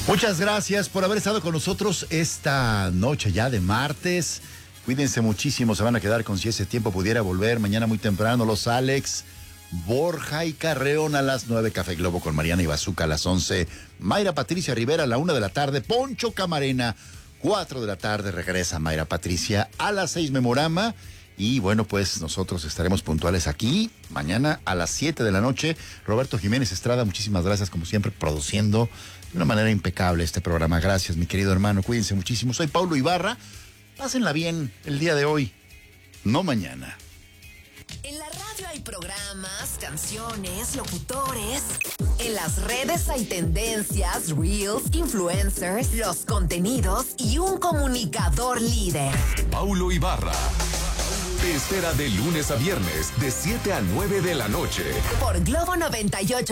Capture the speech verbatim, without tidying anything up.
Muchas gracias por haber estado con nosotros esta noche ya de martes. Cuídense muchísimo, se van a quedar con Si ese tiempo pudiera volver. Mañana muy temprano los Alex, Borja y Carreón a las nueve, Café Globo con Mariana y Bazooka a las once, Mayra Patricia Rivera a la una de la tarde, Poncho Camarena, cuatro de la tarde regresa Mayra Patricia, a las seis Memorama. Y bueno, pues nosotros estaremos puntuales aquí mañana a las siete de la noche. Roberto Jiménez Estrada, muchísimas gracias como siempre, produciendo de una manera impecable este programa. Gracias, mi querido hermano, cuídense muchísimo. Soy Paulo Ibarra, pásenla bien el día de hoy, no mañana. En la radio hay programas, canciones, locutores. En las redes hay tendencias, reels, influencers, los contenidos y un comunicador líder. Paulo Ibarra te espera de lunes a viernes de siete a nueve de la noche por Globo noventa y ocho.